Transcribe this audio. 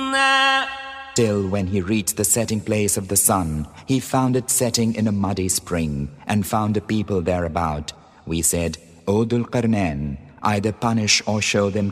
Till when he reached the setting place of the sun, he found it setting in a muddy spring, and found a people thereabout. We said, O Dhul Qarnayn, either punish or show them